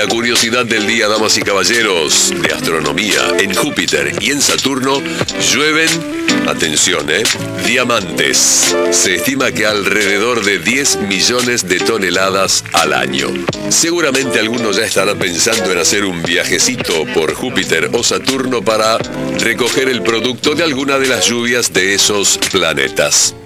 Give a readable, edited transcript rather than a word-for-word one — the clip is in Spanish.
La curiosidad del día, damas y caballeros, de astronomía. En Júpiter y en Saturno llueven, atención, diamantes. Se estima que alrededor de 10 millones de toneladas al año. Seguramente alguno ya estará pensando en hacer un viajecito por Júpiter o Saturno para recoger el producto de alguna de las lluvias de esos planetas.